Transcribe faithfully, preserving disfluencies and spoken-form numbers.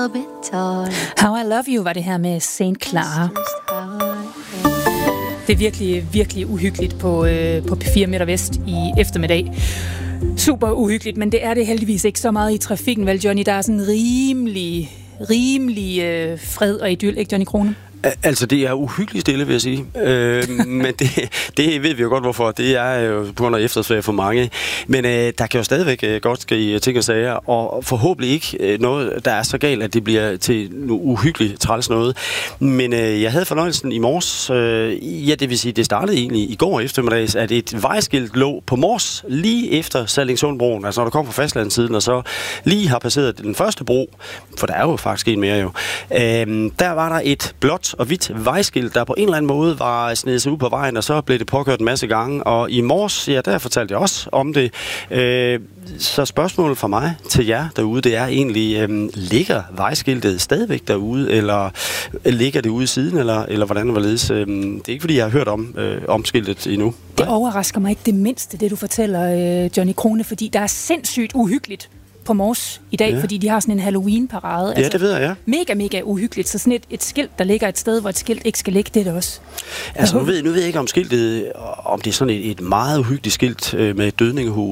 How I Love You var det her med Saint Clara. Det er virkelig, virkelig uhyggeligt på, øh, på P fire Midt og Vest i eftermiddag. Super uhyggeligt, men det er det heldigvis ikke så meget i trafikken, vel, Johnny? Der er sådan rimelig, rimelig øh, fred og idyl, ikke, Johnny Krone? Altså, det er uhyggeligt stille, vil jeg sige. Øh, men det, det ved vi jo godt, hvorfor. Det er jo på grund af eftersvær for mange. Men øh, der kan jo stadigvæk øh, godt ske ting og sager, og forhåbentlig ikke øh, noget, der er så galt, at det bliver til uhyggeligt træls noget. Men øh, jeg havde fornøjelsen i morges, øh, ja, det vil sige, det startede egentlig i går eftermiddags, at et vejskilt lå på Mors lige efter Sallingsundbroen, altså når du kom fra fastlandssiden, og så lige har passeret den første bro, for der er jo faktisk en mere jo. Øh, der var der et blåt og hvidt vejskilt, der på en eller anden måde var snedet sig ud på vejen, og så blev det påkørt en masse gange. Og i morges, ja, der fortalte jeg også om det. Øh, så spørgsmålet fra mig til jer derude, det er egentlig, øh, ligger vejskiltet stadigvæk derude, eller ligger det ude i siden, eller, eller hvordan det var ledes? Øh, det er ikke, fordi jeg har hørt om, øh, om skiltet endnu. Det overrasker mig ikke det mindste, det du fortæller, øh, Johnny Krone, fordi der er sindssygt uhyggeligt på Mors i dag, ja. Fordi de har sådan en Halloween-parade. Ja, altså, det ved jeg, ja. Mega, mega uhyggeligt. Så sådan et, et skilt, der ligger et sted, hvor et skilt ikke skal ligge, det er det også. Altså, nu ved, nu ved jeg ikke om skiltet, om det er sådan et, et meget uhyggeligt skilt øh, med dødningehoved,